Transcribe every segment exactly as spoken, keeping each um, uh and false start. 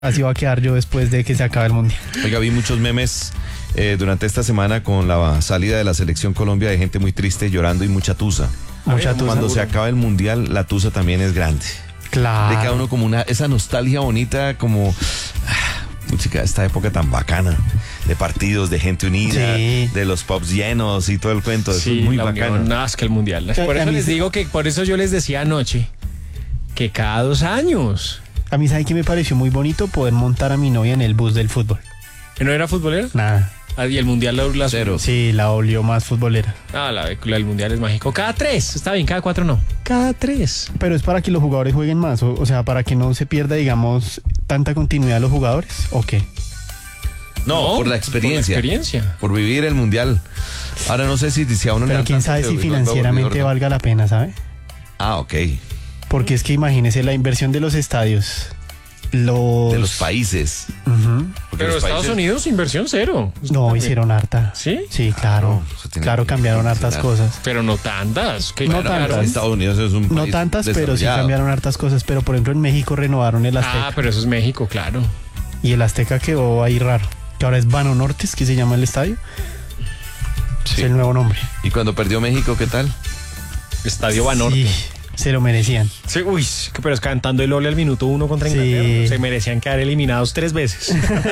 Así va a quedar yo después de que se acabe el mundial. Oiga, vi muchos memes eh, durante esta semana con la salida de la selección Colombia de gente muy triste, llorando y mucha tusa. Mucha tusa. Cuando se acaba el mundial, la tusa también es grande. Claro. Le queda uno como una, esa nostalgia bonita, como ah, música, esta época tan bacana, de partidos, de gente unida, Sí. de los pubs llenos y todo el cuento. Eso Sí, es muy la bacano. unión, nada, es que el mundial. Por a eso mí les sí. digo que, por eso yo les decía anoche, que cada dos años. A mí, ¿sabe qué me pareció muy bonito? Poder montar a mi novia en el bus del fútbol. ¿No era futbolera? Nada. Ah, y el mundial la, la Cero. Sí, la olió más futbolera. Ah, la, la del mundial es mágico. Cada tres, está bien, cada cuatro no. Cada tres. Pero es para que los jugadores jueguen más, o, o sea, para que no se pierda, digamos, tanta continuidad de los jugadores, ¿o qué? No, por la experiencia. Por la experiencia. Por vivir el mundial. Ahora no sé si, si a uno le Pero dan quién tanto sabe que si lo- lo- financieramente lo- valga la pena, ¿sabe? Ah, ok. Porque es que imagínese la inversión de los estadios. Los... De los países. Ujú. Porque Pero los Estados países- Unidos, inversión cero. No, hicieron harta. ¿Sí? Sí, claro. Claro, eso tiene Claro, que cambiaron hartas funcionar. cosas. Pero no tantas. ¿Qué No Bueno, tantas. pero Estados Unidos es un No país tantas, pero sí desarrollado. cambiaron hartas cosas. Pero por ejemplo en México renovaron el Azteca. Ah, pero eso es México, claro. Y el Azteca quedó ahí raro. Que ahora es Banortes, que se llama el estadio. Sí. Es el nuevo nombre. Y cuando perdió México, ¿qué tal? Estadio Banorte. Sí, se lo merecían. Sí, uy, pero es cantando el ole al minuto uno contra Sí. Inglaterra. Se merecían quedar eliminados tres veces.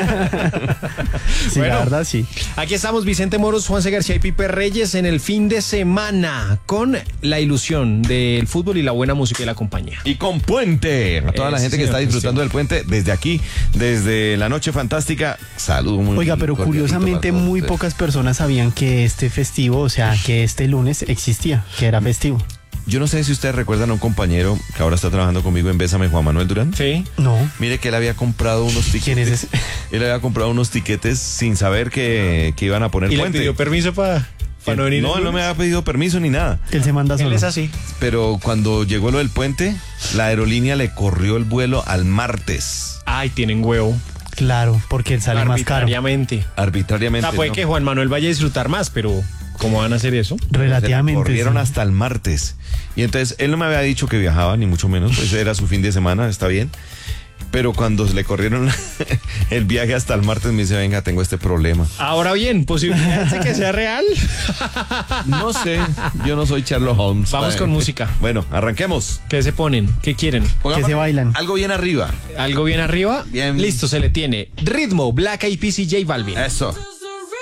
Sí, Bueno. la verdad, sí. Aquí estamos, Vicente Moros, Juanse García y Pipe Reyes en el fin de semana con la ilusión del fútbol y la buena música y la compañía. Y con Puente. A toda la Ese gente que señor está disfrutando del puente, desde aquí, desde la Noche Fantástica, saludo muy Oiga, pero cordialito curiosamente para todos muy ustedes. pocas personas sabían que este festivo, o sea, que este lunes existía, que era festivo. Yo no sé si ustedes recuerdan a un compañero que ahora está trabajando conmigo en Bésame, Juan Manuel Durán. Sí. No. Mire que él había comprado unos tiquetes. ¿Quién es ese? Él había comprado unos tiquetes sin saber que, que iban a poner ¿Y le puente. pidió permiso para no venir? No, él no me había pedido permiso ni nada. Que él se manda Él solo. es así. Pero cuando llegó lo del puente, la aerolínea le corrió el vuelo al martes. Ay, tienen huevo. Claro, porque él sale más caro. Arbitrariamente. Arbitrariamente. O sea, puede ¿no? que Juan Manuel vaya a disfrutar más, pero ¿cómo van a hacer eso? Relativamente. Corrieron sí. hasta el martes. Y entonces él no me había dicho que viajaba, ni mucho menos, pues era su fin de semana, está bien. Pero cuando le corrieron el viaje hasta el martes, me dice, venga, tengo este problema. Ahora bien, posibilidades de que sea real. No sé, yo no soy Sherlock Holmes. Vamos con música. Bueno, arranquemos. ¿Qué se ponen? ¿Qué quieren? Pongamos se bailan. Algo bien arriba. ¿Algo bien arriba? Bien. Listo, se le tiene. Ritmo, Black Eyed Peas y J Balvin. Eso.